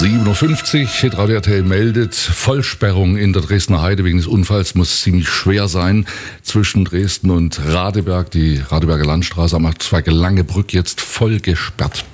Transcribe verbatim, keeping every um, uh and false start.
sieben Uhr fünfzig, Hitradio R T L meldet, Vollsperrung in der Dresdner Heide wegen des Unfalls muss ziemlich schwer sein. Zwischen Dresden und Radeberg, die Radeberger Landstraße am Abzweig Langebrück jetzt voll gesperrt.